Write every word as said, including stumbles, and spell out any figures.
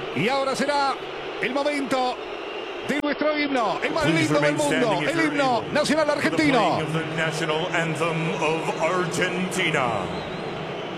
Y ahora será el momento de nuestro himno, el más lindo del mundo, el himno nacional argentino. The national anthem of Argentina.